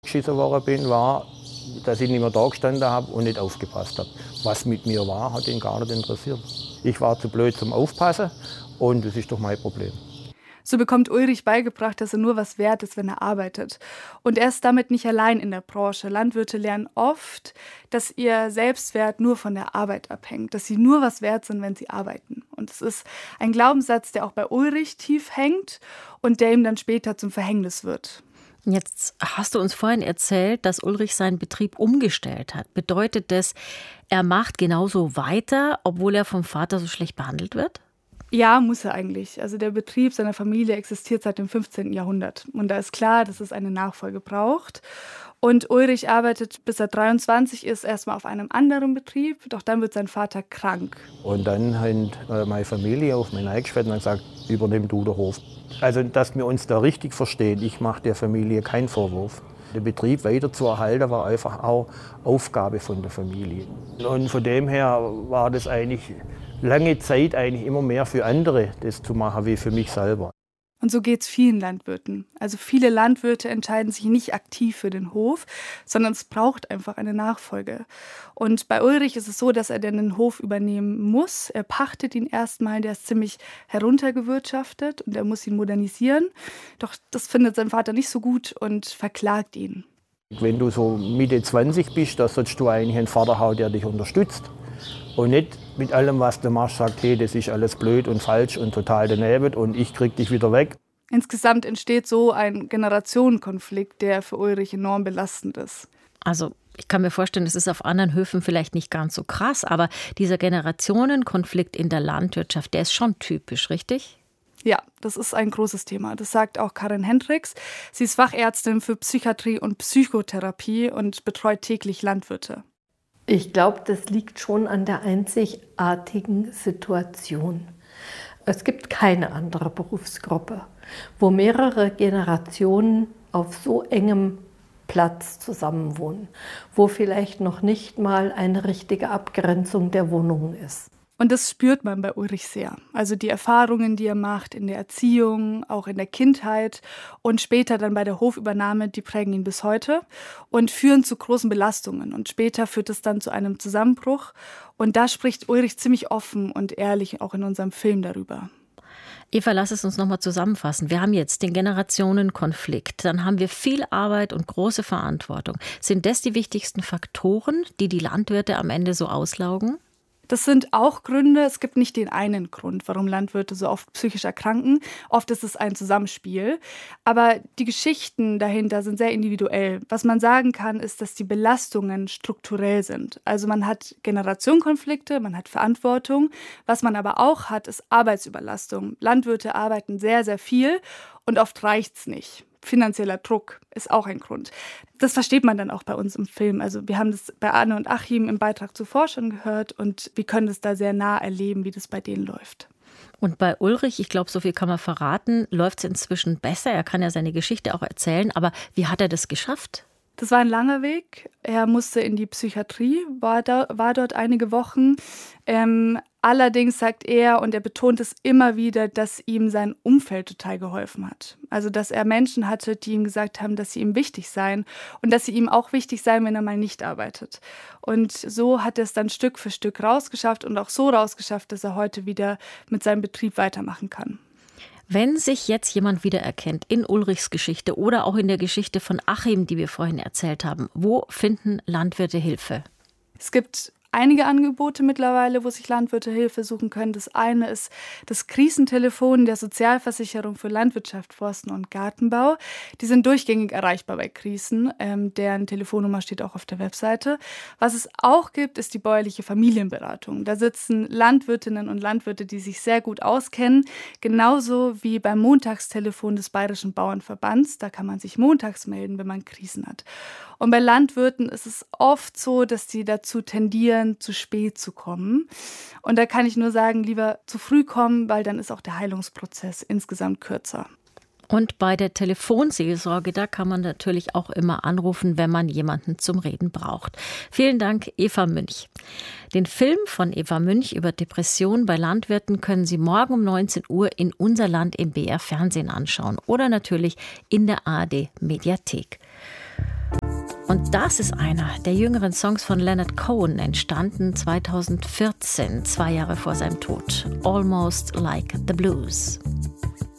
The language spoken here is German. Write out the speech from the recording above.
geschissen worden bin, war, dass ich nicht mehr da gestanden habe und nicht aufgepasst habe. Was mit mir war, hat ihn gar nicht interessiert. Ich war zu blöd zum Aufpassen und das ist doch mein Problem. So bekommt Ulrich beigebracht, dass er nur was wert ist, wenn er arbeitet. Und er ist damit nicht allein in der Branche. Landwirte lernen oft, dass ihr Selbstwert nur von der Arbeit abhängt, dass sie nur was wert sind, wenn sie arbeiten. Und es ist ein Glaubenssatz, der auch bei Ulrich tief hängt und der ihm dann später zum Verhängnis wird. Jetzt hast du uns vorhin erzählt, dass Ulrich seinen Betrieb umgestellt hat. Bedeutet das, er macht genauso weiter, obwohl er vom Vater so schlecht behandelt wird? Ja, muss er eigentlich. Also der Betrieb seiner Familie existiert seit dem 15. Jahrhundert. Und da ist klar, dass es eine Nachfolge braucht. Und Ulrich arbeitet, bis er 23 ist, erstmal auf einem anderen Betrieb. Doch dann wird sein Vater krank. Und dann hat meine Familie auf mich eingeschwört und gesagt, übernimm du den Hof. Also, dass wir uns da richtig verstehen, ich mache der Familie keinen Vorwurf. Den Betrieb weiter zu erhalten, war einfach auch Aufgabe von der Familie. Und von dem her war das eigentlich lange Zeit eigentlich immer mehr für andere, das zu machen, wie für mich selber. Und so geht es vielen Landwirten. Also viele Landwirte entscheiden sich nicht aktiv für den Hof, sondern es braucht einfach eine Nachfolge. Und bei Ulrich ist es so, dass er den Hof übernehmen muss. Er pachtet ihn erstmal, der ist ziemlich heruntergewirtschaftet und er muss ihn modernisieren. Doch das findet sein Vater nicht so gut und verklagt ihn. Wenn du so Mitte 20 bist, da sollst du eigentlich einen Vater haben, der dich unterstützt. Und nicht mit allem, was du machst, sagt, hey, das ist alles blöd und falsch und total daneben und ich krieg dich wieder weg. Insgesamt entsteht so ein Generationenkonflikt, der für Ulrich enorm belastend ist. Also ich kann mir vorstellen, das ist auf anderen Höfen vielleicht nicht ganz so krass, aber dieser Generationenkonflikt in der Landwirtschaft, der ist schon typisch, richtig? Ja, das ist ein großes Thema. Das sagt auch Karin Hendricks. Sie ist Fachärztin für Psychiatrie und Psychotherapie und betreut täglich Landwirte. Ich glaube, das liegt schon an der einzigartigen Situation. Es gibt keine andere Berufsgruppe, wo mehrere Generationen auf so engem Platz zusammenwohnen, wo vielleicht noch nicht mal eine richtige Abgrenzung der Wohnungen ist. Und das spürt man bei Ulrich sehr. Also die Erfahrungen, die er macht in der Erziehung, auch in der Kindheit und später dann bei der Hofübernahme, die prägen ihn bis heute und führen zu großen Belastungen. Und später führt es dann zu einem Zusammenbruch. Und da spricht Ulrich ziemlich offen und ehrlich auch in unserem Film darüber. Eva, lass es uns nochmal zusammenfassen. Wir haben jetzt den Generationenkonflikt, dann haben wir viel Arbeit und große Verantwortung. Sind das die wichtigsten Faktoren, die die Landwirte am Ende so auslaugen? Das sind auch Gründe. Es gibt nicht den einen Grund, warum Landwirte so oft psychisch erkranken. Oft ist es ein Zusammenspiel. Aber die Geschichten dahinter sind sehr individuell. Was man sagen kann, ist, dass die Belastungen strukturell sind. Also man hat Generationenkonflikte, man hat Verantwortung. Was man aber auch hat, ist Arbeitsüberlastung. Landwirte arbeiten sehr, sehr viel und oft reicht es nicht. Finanzieller Druck ist auch ein Grund. Das versteht man dann auch bei uns im Film. Also wir haben das bei Anne und Achim im Beitrag zuvor schon gehört und wir können das da sehr nah erleben, wie das bei denen läuft. Und bei Ulrich, ich glaube, so viel kann man verraten, läuft es inzwischen besser. Er kann ja seine Geschichte auch erzählen, aber wie hat er das geschafft? Das war ein langer Weg. Er musste in die Psychiatrie, war dort einige Wochen. Allerdings sagt er, und er betont es immer wieder, dass ihm sein Umfeld total geholfen hat. Also, dass er Menschen hatte, die ihm gesagt haben, dass sie ihm wichtig seien und dass sie ihm auch wichtig seien, wenn er mal nicht arbeitet. Und so hat er es dann Stück für Stück rausgeschafft und auch so rausgeschafft, dass er heute wieder mit seinem Betrieb weitermachen kann. Wenn sich jetzt jemand wiedererkennt in Ulrichs Geschichte oder auch in der Geschichte von Achim, die wir vorhin erzählt haben, wo finden Landwirte Hilfe? Es gibt einige Angebote mittlerweile, wo sich Landwirte Hilfe suchen können. Das eine ist das Krisentelefon der Sozialversicherung für Landwirtschaft, Forsten und Gartenbau. Die sind durchgängig erreichbar bei Krisen. Deren Telefonnummer steht auch auf der Webseite. Was es auch gibt, ist die bäuerliche Familienberatung. Da sitzen Landwirtinnen und Landwirte, die sich sehr gut auskennen. Genauso wie beim Montagstelefon des Bayerischen Bauernverbands. Da kann man sich montags melden, wenn man Krisen hat. Und bei Landwirten ist es oft so, dass die dazu tendieren, zu spät zu kommen. Und da kann ich nur sagen, lieber zu früh kommen, weil dann ist auch der Heilungsprozess insgesamt kürzer. Und bei der Telefonseelsorge, da kann man natürlich auch immer anrufen, wenn man jemanden zum Reden braucht. Vielen Dank, Eva Münch. Den Film von Eva Münch über Depression bei Landwirten können Sie morgen um 19 Uhr in Unser Land im BR Fernsehen anschauen oder natürlich in der ARD Mediathek. Und das ist einer der jüngeren Songs von Leonard Cohen, entstanden 2014, 2 Jahre vor seinem Tod. Almost Like the Blues.